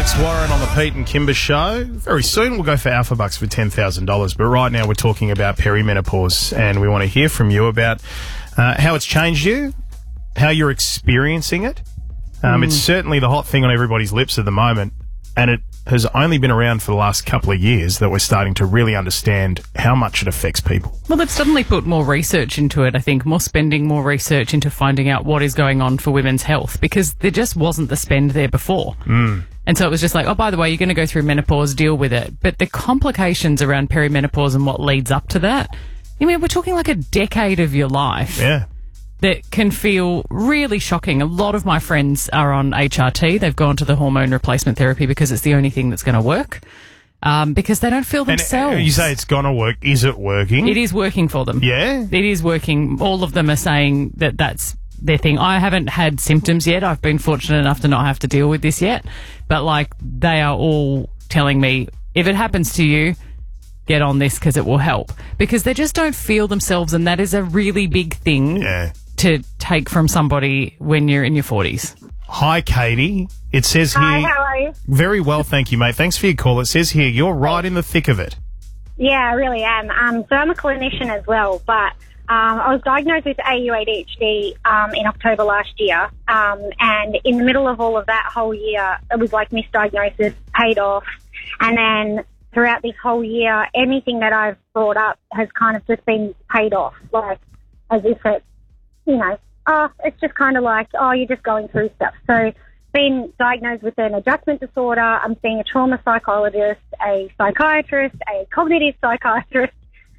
Alex Warren on the Pete and Kimber Show. Very soon we'll go for Alpha Bucks for $10,000, but right now we're talking about perimenopause, and we want to hear from you about how it's changed you, how you're experiencing it. It's certainly the hot thing on everybody's lips at the moment, and it has only been around for the last couple of years that we're starting to really understand how much it affects people. Well, they've suddenly put more research into it, I think, more spending, more research into finding out what is going on for women's health, because there just wasn't the spend there before. And so it was just like, oh, by the way, you're going to go through menopause, deal with it. But the complications around perimenopause and what leads up to that, I mean, we're talking like a decade of your life. Yeah. That can feel really shocking. A lot of my friends are on HRT. They've gone to the hormone replacement therapy because it's the only thing that's going to work, because they don't feel themselves. And you say it's going to work. Is it working? It is working for them. Yeah? It is working. All of them are saying that that's their thing. I haven't had symptoms yet. I've been fortunate enough to not have to deal with this yet. But, like, they are all telling me, if it happens to you, get on this because it will help. Because they just don't feel themselves, and that is a really big thing. Yeah. To take from somebody when you're in your 40s. Hi, Katie. It says here... Hi, how are you? Very well, thank you, mate. Thanks for your call. It says here you're right in the thick of it. Yeah, I really am. So I'm a clinician as well, but I was diagnosed with ADHD in October last year, and in the middle of all of that whole year, it was like misdiagnosis, paid off, and then throughout this whole year, anything that I've brought up has kind of just been paid off, like as if it's, you know, it's just kind of like, you're just going through stuff. So been diagnosed with an adjustment disorder. I'm seeing a trauma psychologist, a psychiatrist, a cognitive psychiatrist,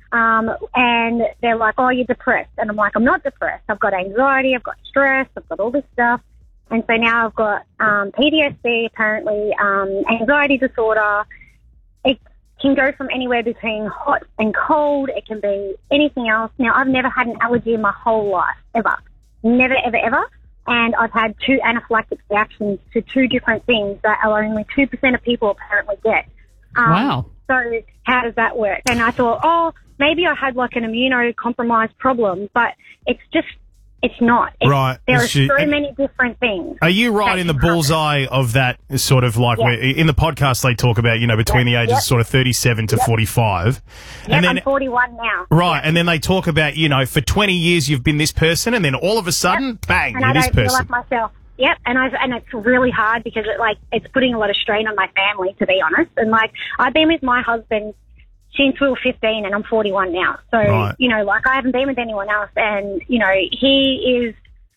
and they're like, you're depressed. And I'm like, I'm not depressed. I've got anxiety, I've got stress, I've got all this stuff. And so now I've got PTSD, apparently, anxiety disorder. It can go from anywhere between hot and cold. It can be anything else. Now, I've never had an allergy in my whole life, ever. Never, ever, ever. And I've had 2 anaphylactic reactions to 2 different things that only 2% of people apparently get. Wow. So how does that work? And I thought, maybe I had like an immunocompromised problem, but it's not. Right. There are so many different things. Are you right in the bullseye of that sort of like, where, in the podcast they talk about, between the ages sort of 37 to 45. And then, I'm 41 now. Right. And then they talk about, for 20 years you've been this person, and then all of a sudden, bang, and you're this person. And I don't feel like myself. Yep, and it's really hard because it's putting a lot of strain on my family, to be honest. And I've been with my husband since we were 15, and I'm 41 now. So, right. I haven't been with anyone else. And, he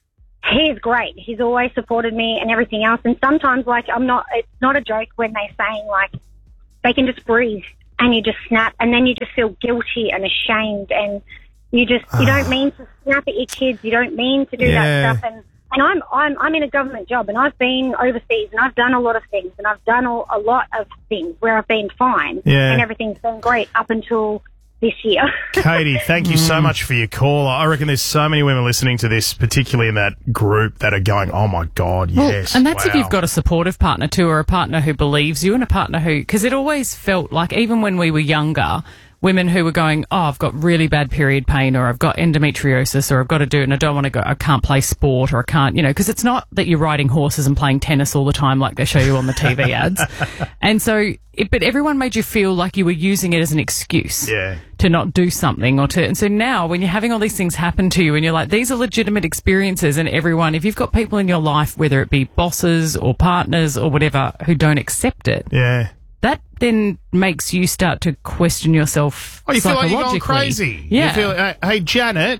is great. He's always supported me and everything else. And sometimes, it's not a joke when they're saying, they can just breathe and you just snap, and then you just feel guilty and ashamed, and you don't mean to snap at your kids. You don't mean to do that stuff. And I'm in a government job, and I've been overseas, and I've done a lot of things, and I've done a lot of things where I've been fine, and everything's been great up until this year. Katie, thank you so much for your call. I reckon there's so many women listening to this, particularly in that group, that are going, oh my God, yes. And that's if you've got a supportive partner too, or a partner who believes you, and a partner who, because it always felt like, even when we were younger, women who were going, I've got really bad period pain, or I've got endometriosis, or I've got to do it and I don't want to go, I can't play sport, or I can't, because it's not that you're riding horses and playing tennis all the time like they show you on the TV ads. And so, but everyone made you feel like you were using it as an excuse to not do something, and so now when you're having all these things happen to you and you're like, these are legitimate experiences, and everyone, if you've got people in your life, whether it be bosses or partners or whatever, who don't accept it. Yeah. That then makes you start to question yourself you feel like psychologically. you're going crazy. Yeah. You feel, hey, Janet,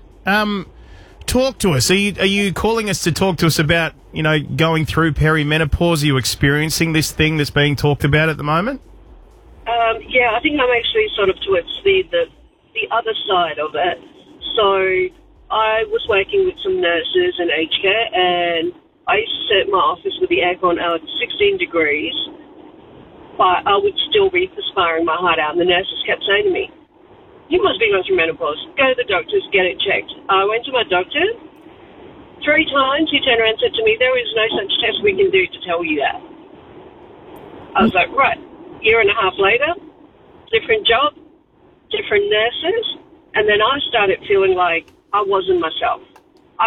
talk to us. Are you calling us to talk to us about, going through perimenopause? Are you experiencing this thing that's being talked about at the moment? Yeah, I think I'm actually sort of towards the other side of it. So I was working with some nurses in aged care, and I used to sit in my office with the aircon out at 16 degrees. But I would still be perspiring my heart out, and the nurses kept saying to me, you must be going through menopause. Go to the doctors, get it checked. I went to my doctor 3 times. He turned around and said to me, there is no such test we can do to tell you that. I was like, right. Year and a half later, different job, different nurses, and then I started feeling like I wasn't myself.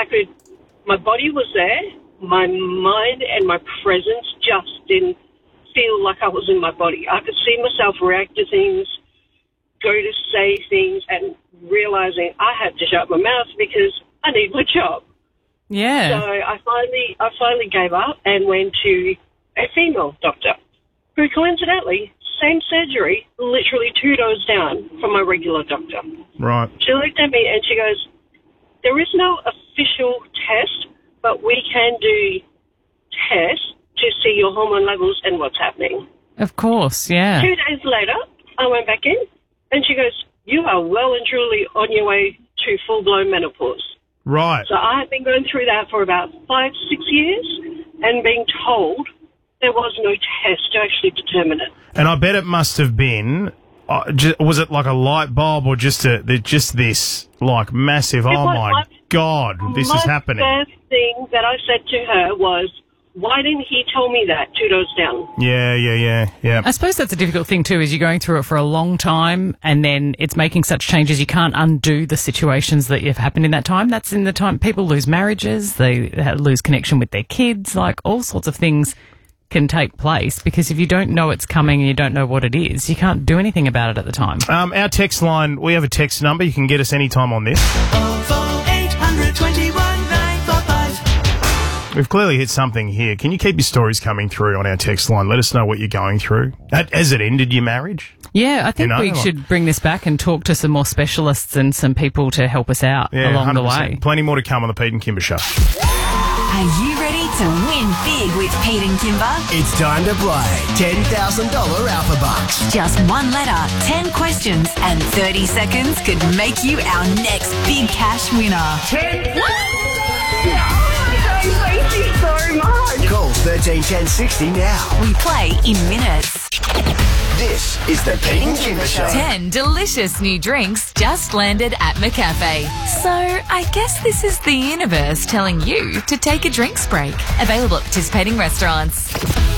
My body was there, my mind and my presence just didn't feel like I was in my body. I could see myself react to things, go to say things, and realizing I had to shut my mouth because I need my job. Yeah. So I finally gave up and went to a female doctor who coincidentally, same surgery, literally 2 doors down from my regular doctor. Right. She looked at me and she goes, there is no official test, but we can do tests to see your hormone levels and what's happening. Of course, yeah. 2 days later, I went back in and she goes, you are well and truly on your way to full-blown menopause. Right. So I have been going through that for about 5-6 years and being told there was no test to actually determine it. And I bet it must have been, was it like a light bulb or just this, like, massive, oh my God, this is happening? My first thing that I said to her was, why didn't he tell me that 2 doors down? Yeah. I suppose that's a difficult thing too, is you're going through it for a long time and then it's making such changes you can't undo the situations that have happened in that time. That's in the time people lose marriages, they lose connection with their kids, like all sorts of things can take place because if you don't know it's coming and you don't know what it is, you can't do anything about it at the time. Our text line, we have a text number. You can get us anytime on this. 821 945. We've clearly hit something here. Can you keep your stories coming through on our text line? Let us know what you're going through. Has it ended your marriage? Yeah, I think we should bring this back and talk to some more specialists and some people to help us out along 100%. the way. Plenty more to come on the Pete and Kimber Show. Are you ready to win big with Pete and Kimber? It's time to play $10,000 Alpha Bucks. Just one letter, 10 questions, and 30 seconds could make you our next big cash winner. Thank you so much. Call 131060 now. We play in minutes. This is the Pete and Kimber Show. 10 delicious new drinks just landed at McCafe. So I guess this is the universe telling you to take a drinks break. Available at participating restaurants.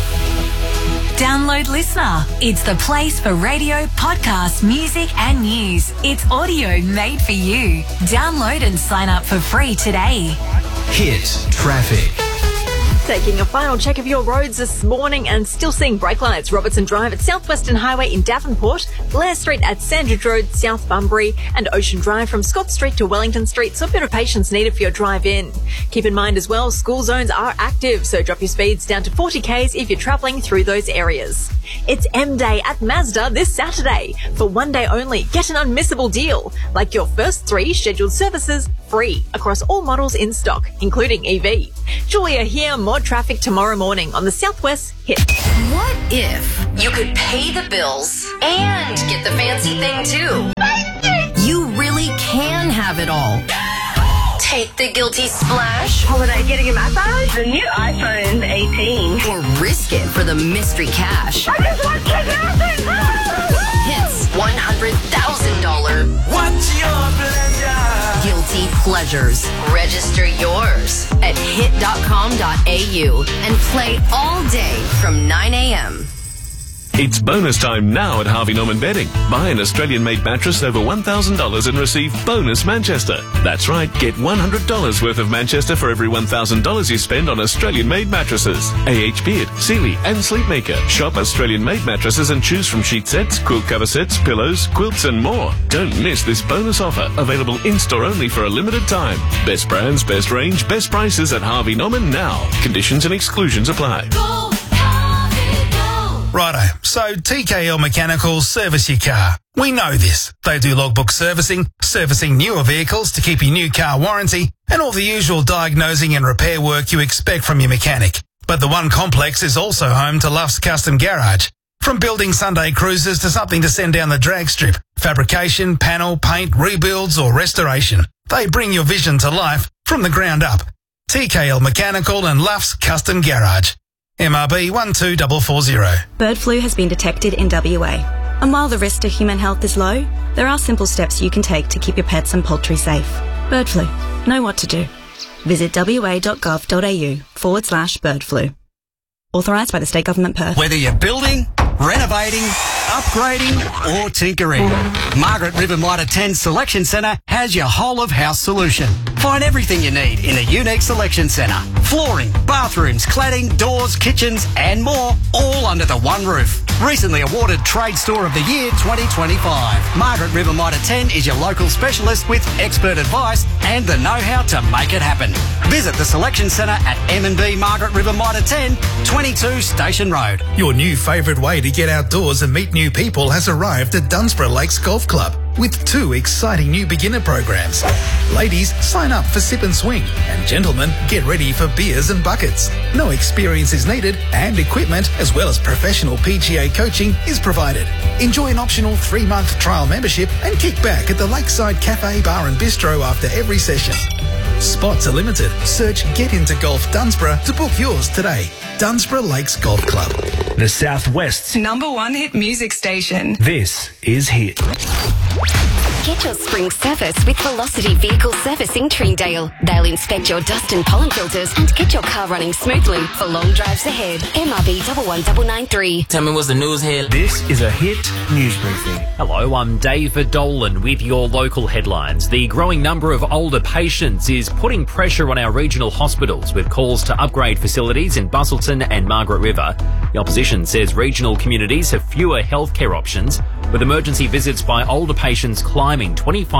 Download Listener. It's the place for radio, podcasts, music and news. It's audio made for you. Download and sign up for free today. Hit traffic. Taking a final check of your roads this morning and still seeing brake lights. Robertson Drive at Southwestern Highway in Davenport, Blair Street at Sandridge Road, South Bunbury, and Ocean Drive from Scott Street to Wellington Street. So a bit of patience needed for your drive in. Keep in mind as well, school zones are active, so drop your speeds down to 40 k's if you're travelling through those areas. It's M Day at Mazda this Saturday. For one day only, get an unmissable deal. Like your first 3 scheduled services free across all models in stock, including EV. Julia here, more traffic tomorrow morning on the Southwest Hit. What if you could pay the bills and get the fancy thing too? You really can have it all. Take the guilty splash Holiday getting a massage? The new iPhone 18. or risk it for the mystery cash. I just want $10,000! Hits $100,000 What's your pleasure? guilty pleasures. Register yours at hit.com.au and play all day from 9 a.m. It's bonus time now at Harvey Norman Bedding. Buy an Australian-made mattress over $1,000 and receive bonus Manchester. That's right, get $100 worth of Manchester for every $1,000 you spend on Australian-made mattresses. AH Beard, Sealy and Sleepmaker. Shop Australian-made mattresses and choose from sheet sets, quilt cover sets, pillows, quilts and more. Don't miss this bonus offer, available in-store only for a limited time. Best brands, best range, best prices at Harvey Norman now. Conditions and exclusions apply. Righto, so TKL Mechanical service your car. We know this. They do logbook servicing, servicing newer vehicles to keep your new car warranty, and all the usual diagnosing and repair work you expect from your mechanic. But the One Complex is also home to Luff's Custom Garage. From building Sunday cruisers to something to send down the drag strip, fabrication, panel, paint, rebuilds or restoration. They bring your vision to life from the ground up. TKL Mechanical and Luff's Custom Garage. MRB 12440. Bird flu has been detected in WA. And while the risk to human health is low, there are simple steps you can take to keep your pets and poultry safe. Bird flu. Know what to do. Visit wa.gov.au/bird flu. Authorised by the State Government Perth. Whether you're building, renovating upgrading or tinkering? Margaret River Mitre 10 Selection Centre has your whole-of-house solution. Find everything you need in a unique selection centre. Flooring, bathrooms, cladding, doors, kitchens and more, all under the one roof. Recently awarded Trade Store of the Year 2025. Margaret River Mitre 10 is your local specialist with expert advice and the know-how to make it happen. Visit the Selection Centre at M&B Margaret River Mitre 10, 22 Station Road. Your new favourite way to get outdoors and meet new people has arrived at Dunsborough Lakes Golf Club with 2 exciting new beginner programs. Ladies, sign up for Sip and Swing, and gentlemen, get ready for beers and buckets. No experience is needed, and equipment as well as professional PGA coaching is provided. Enjoy an optional 3-month trial membership and kick back at the Lakeside Cafe Bar and Bistro after every session. Spots are limited. Search Get Into Golf Dunsborough to book yours today. Dunsborough Lakes Golf Club. The Southwest's #1 hit music station. This is Hit. Get your spring service with Velocity Vehicle Servicing Treendale. They'll inspect your dust and pollen filters and get your car running smoothly for long drives ahead. MRB 11993. Tell me what's the news here. This is a Hit news briefing. Hello, I'm David Dolan with your local headlines. The growing number of older patients is putting pressure on our regional hospitals with calls to upgrade facilities in Busselton and Margaret River. The opposition says regional communities have fewer healthcare options, with emergency visits by older patients climbing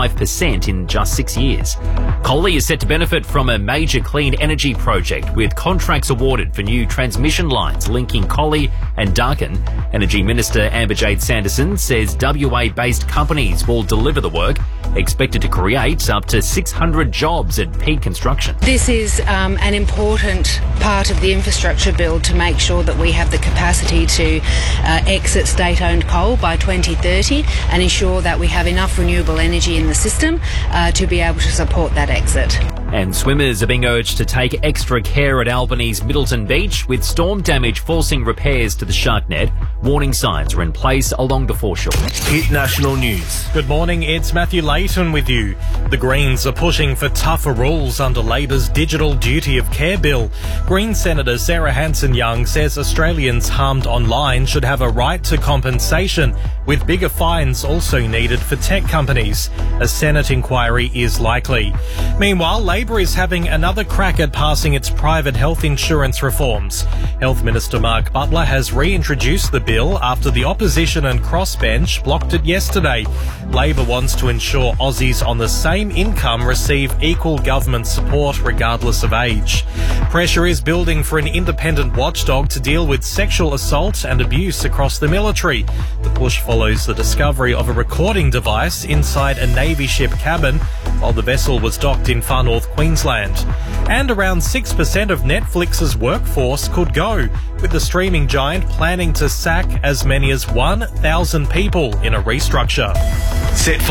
25% in just 6 years. Collie is set to benefit from a major clean energy project with contracts awarded for new transmission lines linking Collie and Darkin. Energy Minister Amber-Jade Sanderson says WA-based companies will deliver the work, expected to create up to 600 jobs at peak construction. This is an important part of the infrastructure build to make sure that we have the capacity to exit state-owned coal by 2030 and ensure that we have enough renewable energy in the system to be able to support that exit. And swimmers are being urged to take extra care at Albany's Middleton Beach, with storm damage forcing repairs to the shark net. Warning signs are in place along the foreshore. Hit National News. Good morning, it's Matthew Layton with you. The Greens are pushing for tougher rules under Labor's Digital Duty of Care bill. Green Senator Sarah Hanson-Young says Australians harmed online should have a right to compensation, with bigger fines also needed for tech companies. A Senate inquiry is likely. Meanwhile, Labor is having another crack at passing its private health insurance reforms. Health Minister Mark Butler has reintroduced the bill after the opposition and crossbench blocked it yesterday. Labor wants to ensure Aussies on the same income receive equal government support regardless of age. Pressure is building for an independent watchdog to deal with sexual assault and abuse across the military. The push follows the discovery of a recording device inside a Navy ship cabin while the vessel was docked in Far North Queensland. And around 6% of Netflix's workforce could go, with the streaming giant planning to sack as many as 1,000 people in a restructure. Set for